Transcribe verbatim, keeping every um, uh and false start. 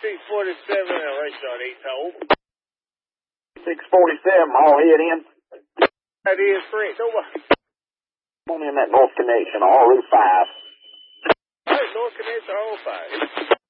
six forty-seven, at least on he told. six forty-seven, all head in. That is correct. Nobody. On in that north connection, all route five. All right, North Connection, all five.